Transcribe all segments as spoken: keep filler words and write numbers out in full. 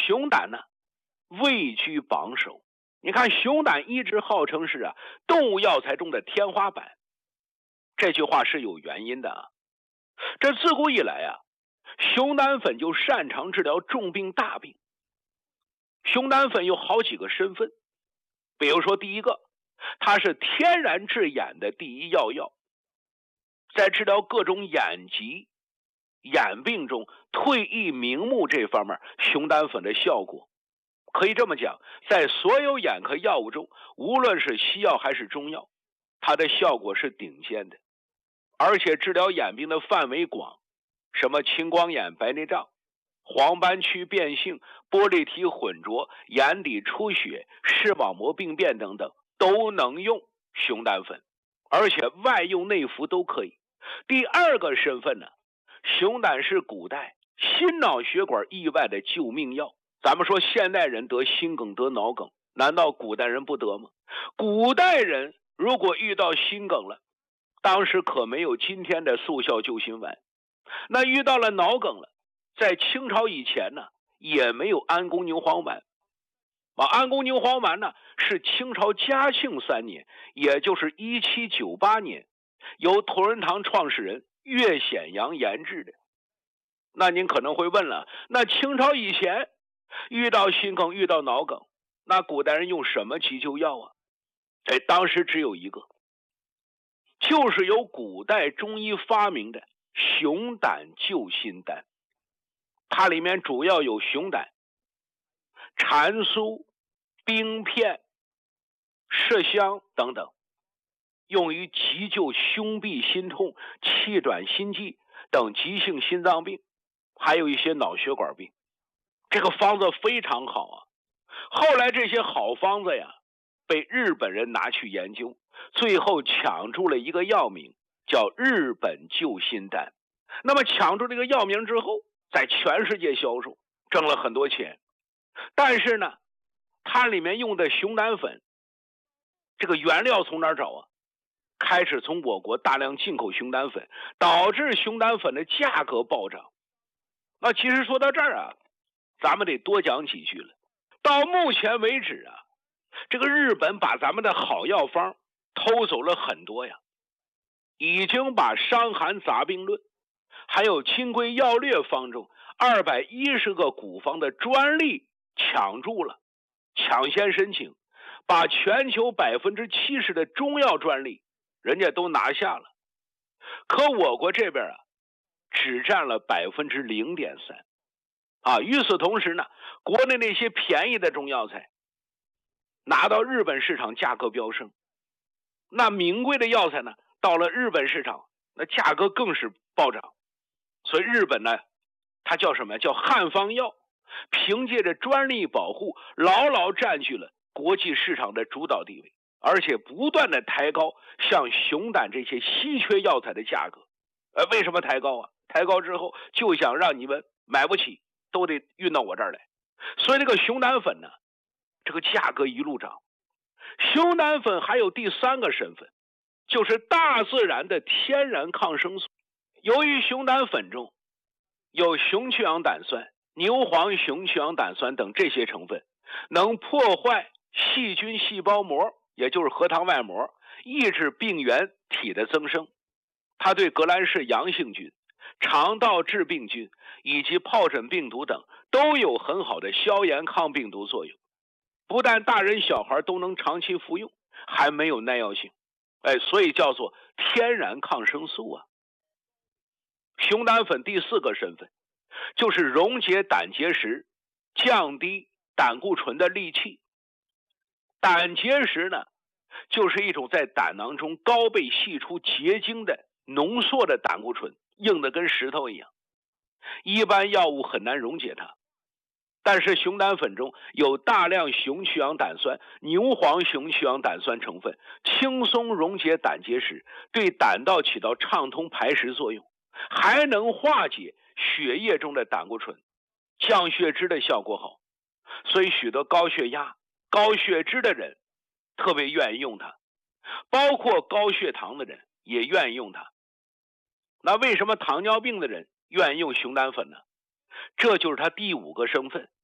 熊胆呢位居榜首。你看熊胆一直号称是啊动物药材中的天花板，这句话是有原因的啊。这自古以来啊，熊胆粉就擅长治疗重病大病。熊胆粉有好几个身份，比如说第一个，它是天然治眼的第一要药，在治疗各种眼疾眼病中退翳明目这方面，熊胆粉的效果可以这么讲，在所有眼科药物中，无论是西药还是中药，它的效果是顶尖的，而且治疗眼病的范围广，什么青光眼、白内障、黄斑区变性、玻璃体混浊、眼底出血、视网膜病变等等，都能用熊胆粉，而且外用内服都可以。第二个身份呢，熊胆是古代心脑血管意外的救命药。咱们说现代人得心梗得脑梗，难道古代人不得吗？古代人如果遇到心梗了，当时可没有今天的速效救心丸，那遇到了脑梗了，在清朝以前呢也没有安宫牛黄丸啊。安宫牛黄丸呢是清朝嘉庆三年，也就是一七九八年，由同仁堂创始人岳显阳研制的。那您可能会问了，那清朝以前遇到心梗遇到脑梗，那古代人用什么急救药啊？哎，当时只有一个，就是由古代中医发明的熊胆救心丹。它里面主要有熊胆、蟾酥、冰片、麝香等等，用于急救胸痹心痛、气短心悸等急性心脏病，还有一些脑血管病。这个方子非常好啊。后来这些好方子呀被日本人拿去研究，最后抢注了一个药名叫日本救心丹。那么抢注这个药名之后，在全世界销售，挣了很多钱。但是呢，它里面用的熊胆粉，这个原料从哪儿找啊？开始从我国大量进口熊胆粉，导致熊胆粉的价格暴涨。那其实说到这儿啊，咱们得多讲几句了。到目前为止啊，这个日本把咱们的好药方偷走了很多呀，已经把《伤寒杂病论》还有《金匮要略》方中二百一十个古方的专利抢注了，抢先申请，把全球百分之七十的中药专利人家都拿下了。可我国这边啊，只占了百分之零点三。啊，与此同时呢，国内那些便宜的中药材拿到日本市场价格飙升，那名贵的药材呢，到了日本市场那价格更是暴涨。所以日本呢，它叫什么？叫汉方药，凭借着专利保护，牢牢占据了国际市场的主导地位，而且不断的抬高像熊胆这些稀缺药材的价格。呃，为什么抬高啊？抬高之后就想让你们买不起，都得运到我这儿来。所以这个熊胆粉呢，这个价格一路涨。熊胆粉还有第三个身份，就是大自然的天然抗生素。由于熊胆粉中有熊去氧胆酸、牛黄熊去氧胆酸等这些成分，能破坏细菌细胞膜，也就是核糖外膜，抑制病原体的增生。它对革兰氏阳性菌、肠道致病菌以及疱疹病毒等都有很好的消炎抗病毒作用。不但大人小孩都能长期服用，还没有耐药性，哎，所以叫做天然抗生素啊。熊胆粉第四个身份，就是溶解胆结石、降低胆固醇的利器。胆结石呢，就是一种在胆囊中高倍析出结晶的浓缩的胆固醇，硬的跟石头一样，一般药物很难溶解它。但是熊胆粉中有大量熊去氧胆酸、牛黄熊去氧胆酸成分，轻松溶解胆结石，对胆道起到畅通排石作用，还能化解血液中的胆固醇，降血脂的效果好。所以许多高血压、高血脂的人特别愿意用它，包括高血糖的人也愿意用它。那为什么糖尿病的人愿意用熊胆粉呢？这就是它第五个身份，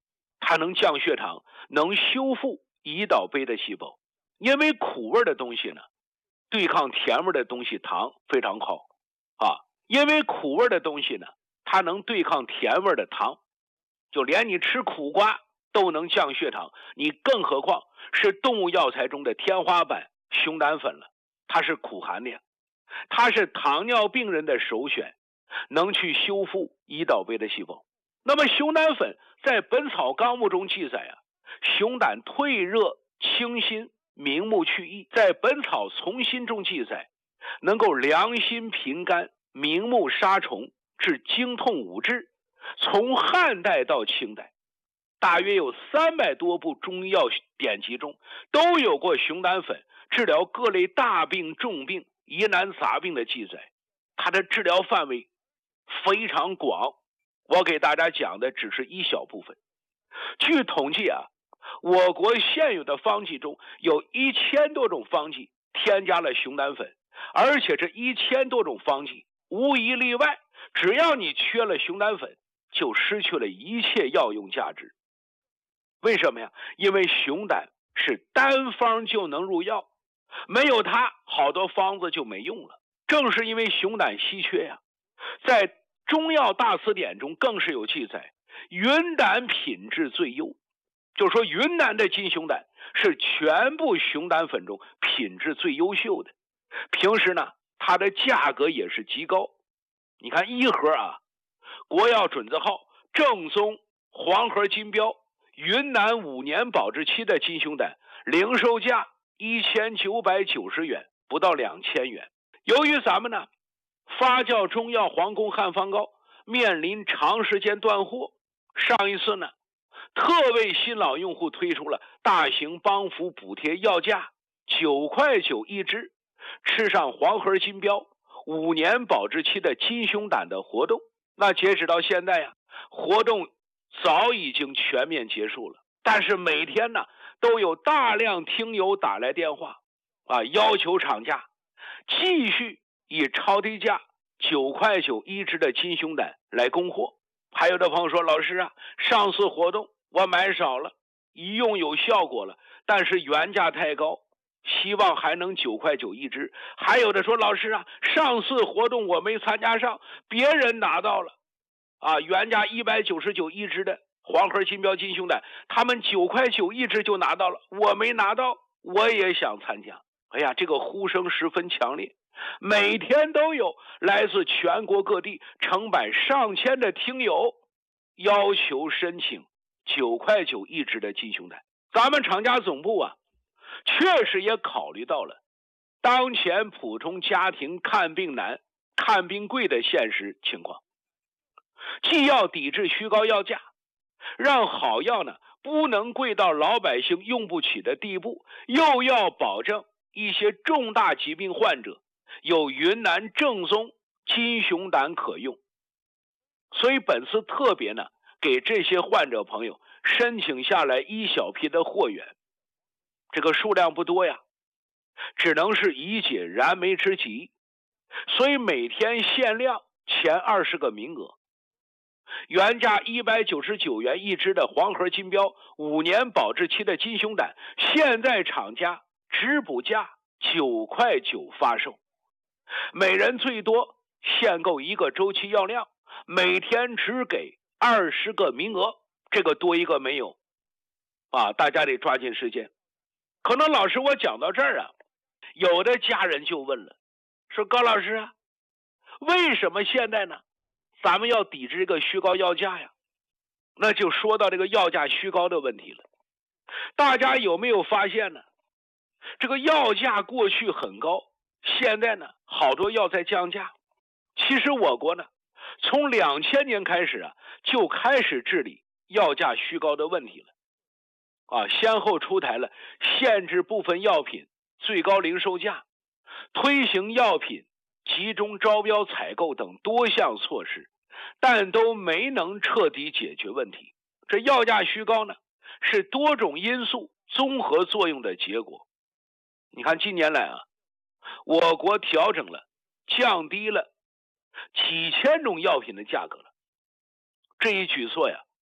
它能降血糖，能修复胰岛贝的细胞。因为苦味的东西呢，对抗甜味的东西糖非常好啊。因为苦味的东西呢，它能对抗甜味的糖，就连你吃苦瓜都能降血糖，你更何况是动物药材中的天花板熊胆粉了。它是苦寒的，它是糖尿病人的首选，能去修复胰岛贝的细胞。那么熊胆粉在《本草纲目》中记载啊，熊胆退热清心，明目去翳。在《本草从心》中记载，能够凉心平肝，明目杀虫，治经痛五滞。从汉代到清代，大约有三百多部中医药典籍中都有过熊胆粉治疗各类大病重病疑难杂病的记载。它的治疗范围非常广，我给大家讲的只是一小部分。据统计啊，我国现有的方剂中有一千多种方剂添加了熊胆粉，而且这一千多种方剂无一例外，只要你缺了熊胆粉，就失去了一切药用价值。为什么呀？因为熊胆是单方就能入药，没有它，好多方子就没用了。正是因为熊胆稀缺呀，在中药大辞典中更是有记载，云胆品质最优，就是说云南的金熊胆是全部熊胆粉中品质最优秀的。平时呢，它的价格也是极高。你看一盒啊，国药准字号正宗黄河金标云南五年保质期的金熊胆，零售价一千九百九十元，不到两千元。由于咱们呢发酵中药皇宫汉方膏面临长时间断货，上一次呢特为新老用户推出了大型帮扶补贴药价九块九一支，吃上黄河金标五年保质期的金熊胆的活动。那截止到现在呀，活动早已经全面结束了，但是每天呢都有大量听友打来电话啊，要求厂家继续以超低价九块九一支的金熊胆来供货。还有的朋友说，老师啊，上次活动我买少了，一用有效果了，但是原价太高，希望还能九块九一支。还有的说，老师啊，上次活动我没参加上，别人拿到了啊，原价一百九十九一支的黄河金标金熊胆，他们九块九一支就拿到了，我没拿到，我也想参加。哎呀，这个呼声十分强烈，每天都有来自全国各地成百上千的听友要求申请九块九一支的金熊胆。咱们厂家总部啊，确实也考虑到了当前普通家庭看病难、看病贵的现实情况，既要抵制虚高药价，让好药呢不能贵到老百姓用不起的地步，又要保证一些重大疾病患者有云南正宗金熊胆可用。所以本次特别呢给这些患者朋友申请下来一小批的货源，这个数量不多呀，只能是以解燃眉之急，所以每天限量前二十个名额。原价一百九十九元一支的黄河金标五年保质期的金熊胆，现在厂家只补价九块九发售，每人最多限购一个周期药量，每天只给二十个名额，这个多一个没有啊，大家得抓紧时间。可能老师我讲到这儿啊，有的家人就问了，说高老师啊，为什么现在呢咱们要抵制这个虚高药价呀？那就说到这个药价虚高的问题了。大家有没有发现呢？这个药价过去很高，现在呢好多药在降价。其实我国呢从两千年开始啊，就开始治理药价虚高的问题了啊，先后出台了限制部分药品最高零售价、推行药品集中招标采购等多项措施，但都没能彻底解决问题。这药价虚高呢，是多种因素综合作用的结果。你看近年来啊，我国调整了、降低了几千种药品的价格了。这一举措呀，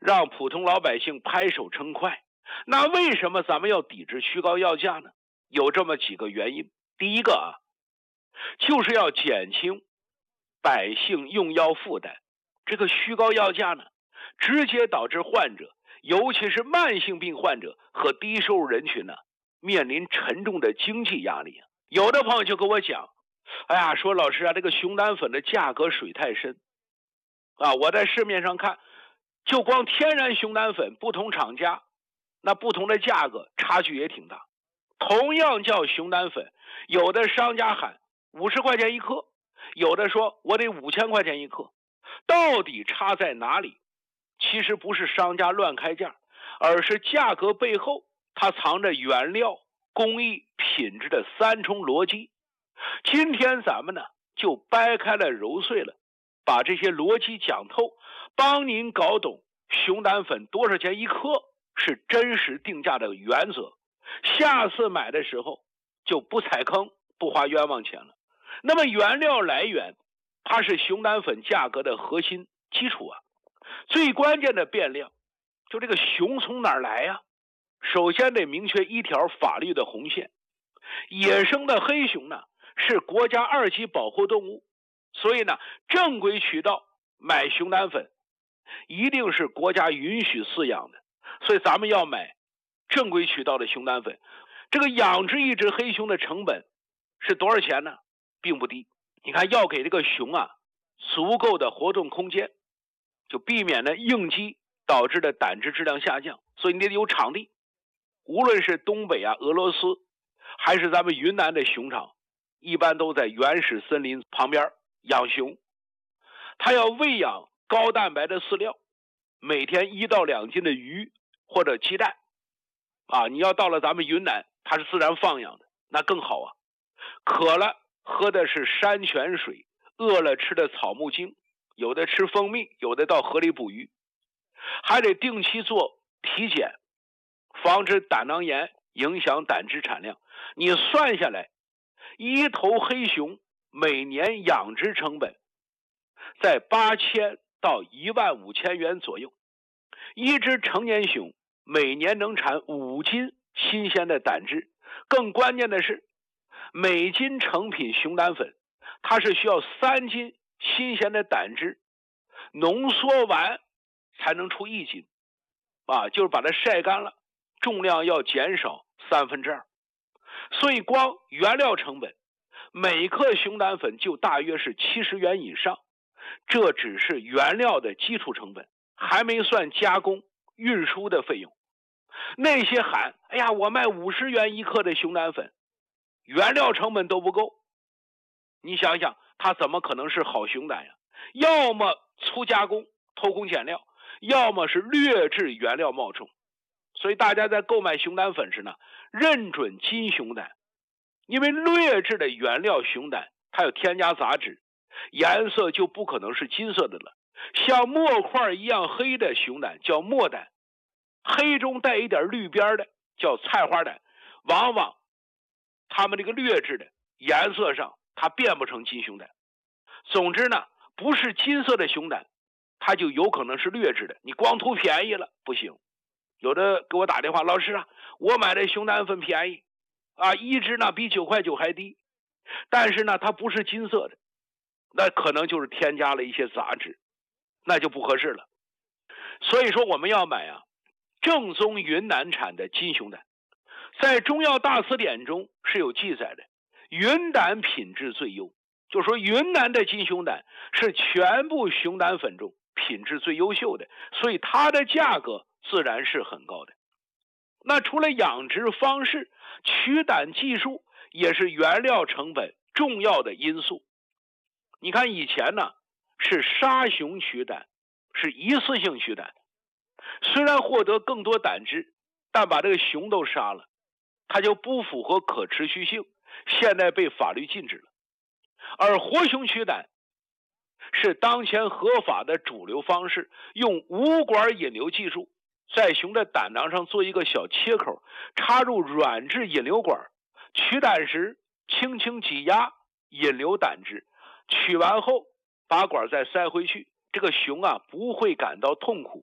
让普通老百姓拍手称快。那为什么咱们要抵制虚高药价呢？有这么几个原因。第一个啊，就是要减轻百姓用药负担。这个虚高药价呢，直接导致患者，尤其是慢性病患者和低收入人群呢，面临沉重的经济压力。有的朋友就跟我讲，哎呀，说老师啊，这个熊胆粉的价格水太深啊！我在市面上看，就光天然熊胆粉，不同厂家那不同的价格差距也挺大。同样叫熊胆粉，有的商家喊五十块钱一克，有的说我得五千块钱一克，到底差在哪里？其实不是商家乱开价，而是价格背后它藏着原料、工艺、品质的三重逻辑。今天咱们呢就掰开了揉碎了，把这些逻辑讲透，帮您搞懂熊胆粉多少钱一克是真实定价的原则。下次买的时候就不踩坑，不花冤枉钱了。那么原料来源，它是熊胆粉价格的核心基础啊。最关键的变量，就这个熊从哪儿来呀？首先得明确一条法律的红线，野生的黑熊呢是国家二级保护动物，所以呢正规渠道买熊胆粉一定是国家允许饲养的，所以咱们要买正规渠道的熊胆粉。这个养殖一只黑熊的成本是多少钱呢？并不低。你看，要给这个熊啊足够的活动空间，就避免呢应激导致的胆汁质量下降，所以你得有场地。无论是东北啊、俄罗斯，还是咱们云南的熊场，一般都在原始森林旁边养熊。它要喂养高蛋白的饲料，每天一到两斤的鱼或者鸡蛋啊。你要到了咱们云南，它是自然放养的，那更好啊。渴了喝的是山泉水，饿了吃的草木精，有的吃蜂蜜，有的到河里捕鱼。还得定期做体检，防止胆囊炎影响胆汁产量。你算下来，一头黑熊每年养殖成本在八千到一万五千元左右。一只成年熊每年能产五斤新鲜的胆汁。更关键的是，每斤成品熊胆粉，它是需要三斤新鲜的胆汁浓缩完才能出一斤啊，就是把它晒干了，重量要减少三分之二。所以光原料成本，每克熊胆粉就大约是七十元以上，这只是原料的基础成本，还没算加工、运输的费用。那些喊哎呀我卖五十元一克的熊胆粉，原料成本都不够，你想想它怎么可能是好熊胆呀？要么粗加工偷工减料，要么是劣质原料冒充。所以大家在购买熊胆粉时呢，认准金熊胆，因为劣质的原料熊胆它有添加杂质，颜色就不可能是金色的了。像墨块一样黑的熊胆叫墨胆，黑中带一点绿边的叫菜花胆。往往它们这个劣质的颜色上它变不成金熊胆。总之呢，不是金色的熊胆它就有可能是劣质的，你光图便宜了不行。有的给我打电话，老师啊，我买的熊胆粉便宜啊，一支呢比九块九还低，但是呢它不是金色的，那可能就是添加了一些杂质，那就不合适了。所以说我们要买啊正宗云南产的金熊胆。在中药大词典中是有记载的，云胆品质最优，就是说云南的金熊胆是全部熊胆粉中品质最优秀的，所以它的价格自然是很高的。那除了养殖方式，取胆技术也是原料成本重要的因素。你看以前呢是杀熊取胆，是一次性取胆，虽然获得更多胆汁，但把这个熊都杀了，它就不符合可持续性，现在被法律禁止了。而活熊取胆是当前合法的主流方式，用无管引流技术在熊的胆囊上做一个小切口，插入软质引流管，取胆时轻轻挤压引流胆汁，取完后把管再塞回去，这个熊啊不会感到痛苦。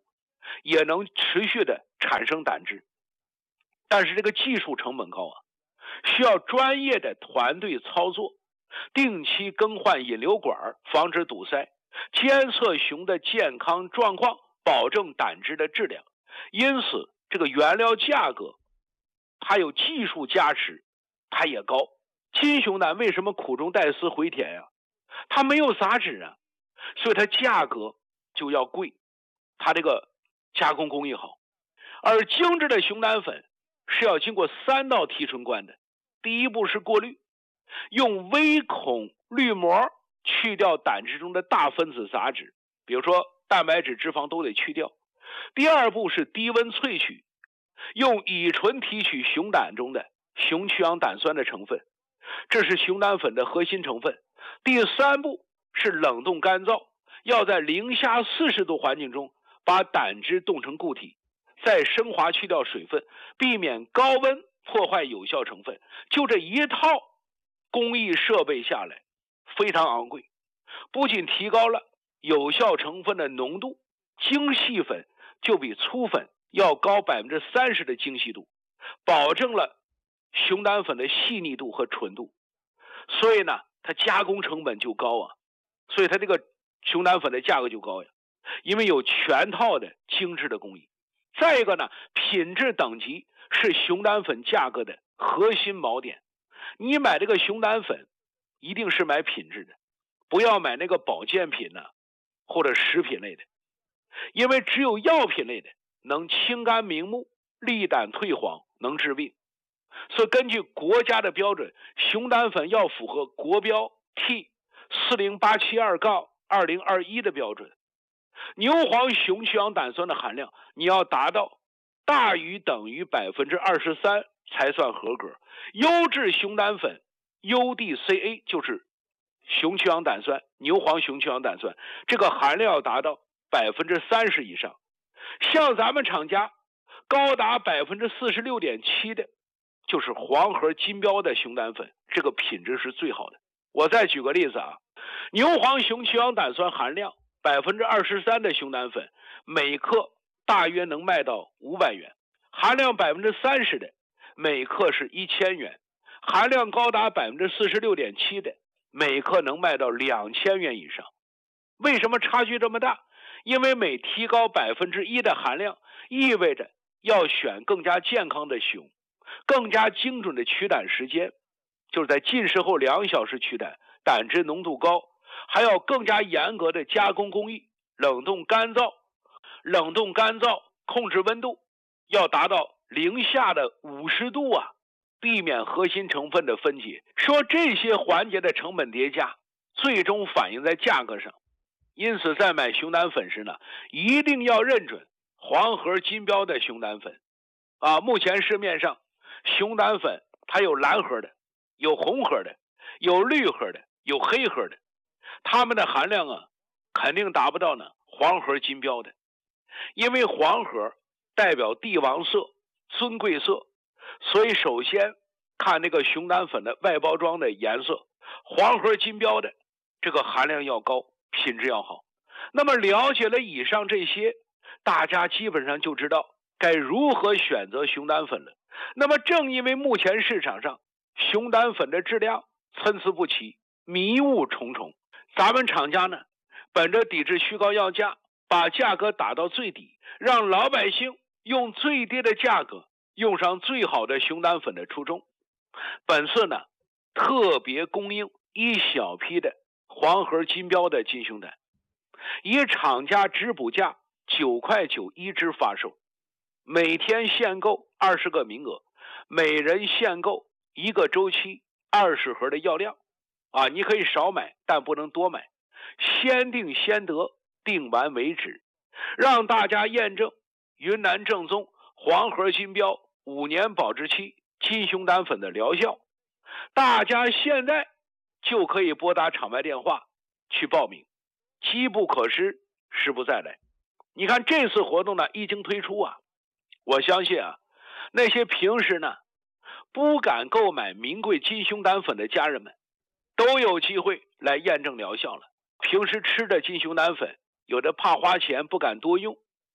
也能持续的产生胆汁。但是这个技术成本高啊，需要专业的团队操作，定期更换引流管，防止堵塞，监测熊的健康状况，保证胆汁的质量。因此这个原料价格它有技术加持，它也高。金熊胆为什么苦中带丝回甜呀、啊？它没有杂质啊，所以它价格就要贵，它这个加工工艺好。而精致的熊胆粉是要经过三道提纯关的。第一步是过滤，用微孔滤膜去掉胆汁中的大分子杂质，比如说蛋白质、脂肪都得去掉。第二步是低温萃取，用乙醇提取熊胆中的熊曲氧胆酸的成分，这是熊胆粉的核心成分。第三步是冷冻干燥，要在零下四十度环境中把胆汁冻成固体，再升华去掉水分，避免高温破坏有效成分。就这一套工艺设备下来非常昂贵，不仅提高了有效成分的浓度，精细粉就比粗粉要高 百分之三十 的精细度，保证了熊胆粉的细腻度和纯度。所以呢它加工成本就高啊，所以它这个熊胆粉的价格就高呀，因为有全套的精致的工艺。再一个呢，品质等级是熊胆粉价格的核心锚点。你买这个熊胆粉一定是买品质的，不要买那个保健品呢、啊、或者食品类的，因为只有药品类的能清肝明目、利胆退黄，能治病。所以根据国家的标准，熊胆粉要符合国标 T 四零八七二杠二零二一的标准，牛黄熊曲氧胆酸的含量你要达到大于等于 百分之二十三 才算合格。优质熊胆粉 U D C A 就是熊曲氧胆酸，牛黄熊曲氧胆酸，这个含量要达到 百分之三十 以上。像咱们厂家高达 百分之四十六点七 的就是黄河金标的熊胆粉，这个品质是最好的。我再举个例子啊，牛黄熊曲氧胆酸含量 百分之二十三 的熊胆粉，每克大约能卖到五百元，含量 百分之三十 的每克是一千元，含量高达 百分之四十六点七 的每克能卖到两千元以上。为什么差距这么大？因为每提高 百分之一 的含量，意味着要选更加健康的熊，更加精准的取胆时间，就是在进食后两小时取胆，胆汁浓度高，还要更加严格的加工工艺，冷冻干燥，冷冻干燥控制温度要达到零下的五十度啊，避免核心成分的分解。说这些环节的成本叠加，最终反映在价格上。因此在买熊胆粉时呢，一定要认准黄河金标的熊胆粉啊。目前市面上熊胆粉它有蓝盒的，有红盒的，有绿盒的，有黑盒的，它们的含量啊肯定达不到呢黄盒金标的。因为黄盒代表帝王色、尊贵色，所以首先看那个熊胆粉的外包装的颜色，黄盒金标的这个含量要高，品质要好。那么了解了以上这些，大家基本上就知道该如何选择熊胆粉了。那么正因为目前市场上熊胆粉的质量参差不齐，迷雾重重，咱们厂家呢本着抵制虚高要价，把价格打到最低，让老百姓用最低的价格用上最好的熊胆粉的初衷。本次呢特别供应一小批的黄盒金标的金熊胆，以厂家直补价九块九一支发售，每天限购二十个名额，每人限购一个周期二十盒的药量啊，你可以少买，但不能多买，先订先得，订完为止，让大家验证云南正宗黄盒金标五年保质期金熊胆粉的疗效。大家现在就可以拨打厂外电话去报名，机不可失，时不再来。你看这次活动呢一经推出啊，我相信啊，那些平时呢不敢购买名贵金熊胆粉的家人们都有机会来验证疗效了。平时吃的金熊胆粉有的怕花钱不敢多用，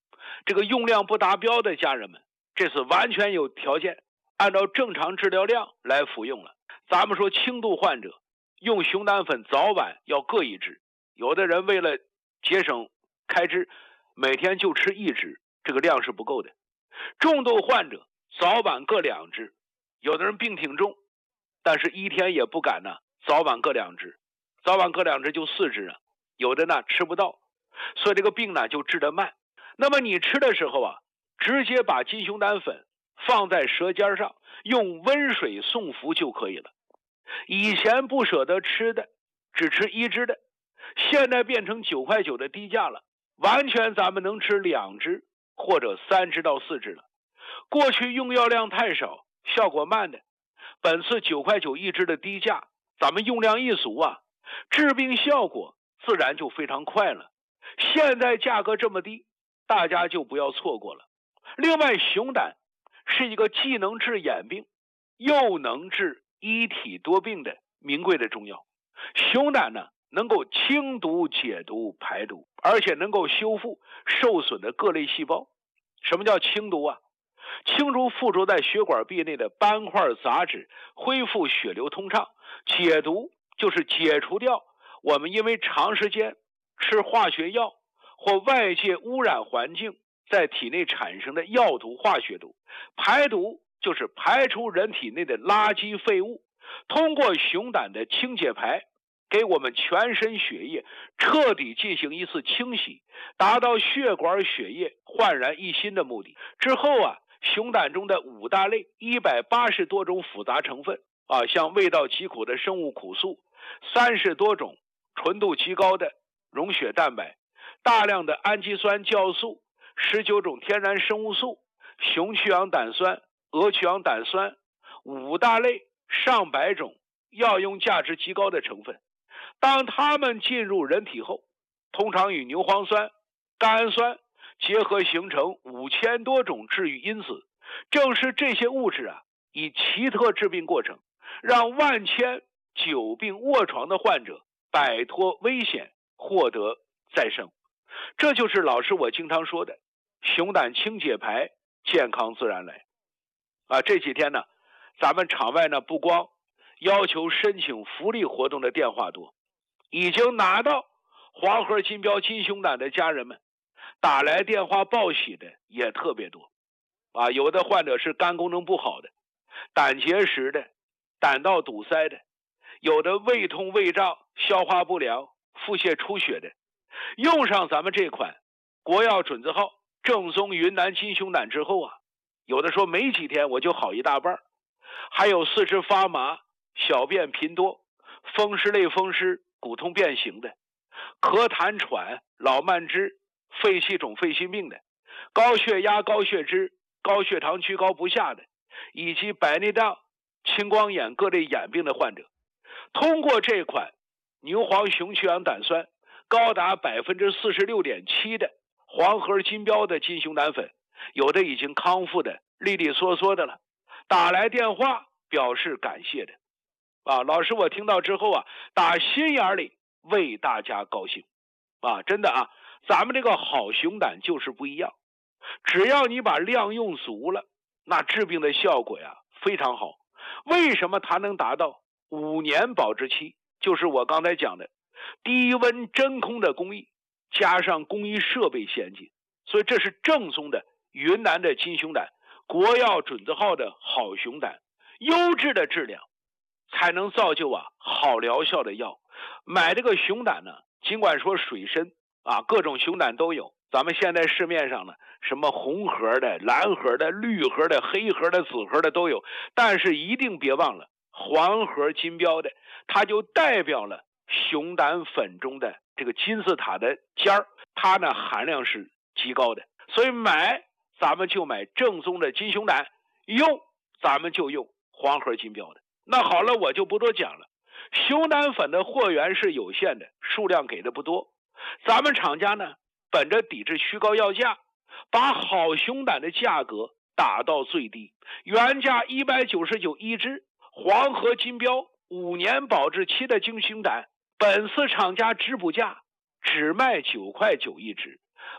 这个用量不达标的家人们，这次完全有条件按照正常治疗量来服用了。咱们说轻度患者用熊胆粉早晚要各一支，有的人为了节省开支，每天就吃一支，这个量是不够的。重度患者早晚各两支，有的人病挺重，但是一天也不敢呢，早晚各两支，早晚各两支就四支啊，有的呢吃不到，所以这个病呢就治得慢。那么你吃的时候啊，直接把金熊胆粉放在舌尖上，用温水送服就可以了。以前不舍得吃的，只吃一支的，现在变成九块九的低价了，完全咱们能吃两支或者三支到四支了。过去用药量太少，效果慢的，本次九块九一支的低价，咱们用量一足啊，治病效果自然就非常快了。现在价格这么低，大家就不要错过了。另外，熊胆是一个既能治眼病又能治一体多病的名贵的中药。熊胆呢，能够清毒解毒排毒，而且能够修复受损的各类细胞。什么叫清毒啊？清除附着在血管壁内的斑块杂质，恢复血流通畅。解毒就是解除掉我们因为长时间吃化学药或外界污染环境在体内产生的药毒化学毒。排毒就是排出人体内的垃圾废物，通过熊胆的清解排，给我们全身血液彻底进行一次清洗，达到血管血液焕然一新的目的。之后啊，熊胆中的五大类一百八十多种复杂成分啊，像味道极苦的生物苦素，三十多种纯度极高的溶血蛋白，大量的氨基酸酵素，十九种天然生物素，雄去氧胆酸、鹅去氧胆酸，五大类上百种药用价值极高的成分。当它们进入人体后，通常与牛磺酸、甘氨酸结合形成五千多种治愈因子。正是这些物质啊，以奇特治病过程，让万千久病卧床的患者摆脱危险，获得再生。这就是老师我经常说的熊胆清解排，健康自然来啊。这几天呢，咱们场外呢不光要求申请福利活动的电话多，已经拿到黄河金标金熊胆的家人们打来电话报喜的也特别多啊。有的患者是肝功能不好的，胆结石的，胆道堵塞的，有的胃痛胃胀消化不良腹泻出血的，用上咱们这款国药准字号正宗云南金熊胆之后啊，有的说没几天我就好一大半。还有四肢发麻、小便频多、风湿类风湿、骨痛变形的，咳痰喘、老慢支、肺气肿肺心病的，高血压高血脂、高血糖居高不下的，以及白内障、青光眼各类眼病的患者，通过这款牛黄雄去氧胆酸高达 百分之四十六点七 的黄河金标的金熊胆粉，有的已经康复的利利索索的了，打来电话表示感谢的啊。老师我听到之后啊，打心眼里为大家高兴啊。真的啊，咱们这个好熊胆就是不一样，只要你把量用足了，那治病的效果呀非常好。为什么它能达到五年保质期？就是我刚才讲的低温真空的工艺，加上工艺设备先进，所以这是正宗的云南的金熊胆，国药准字号的好熊胆，优质的质量才能造就啊好疗效的药。买这个熊胆呢，尽管说水参啊，各种熊胆都有，咱们现在市面上呢，什么红盒的、蓝盒的、绿盒的、黑盒的、紫盒的都有，但是一定别忘了黄盒金标的，它就代表了熊胆粉中的这个金字塔的尖儿，它呢含量是极高的。所以买咱们就买正宗的金熊胆，用咱们就用黄盒金标的。那好了，我就不多讲了。熊胆粉的货源是有限的，数量给的不多，咱们厂家呢本着抵制虚高要价，把好熊胆的价格打到最低，原价一百九十九一支，黄河金标五年保质期的金熊胆，本次厂家直补价只卖九块九一支，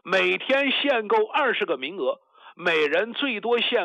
每天限购二十个名额，每人最多限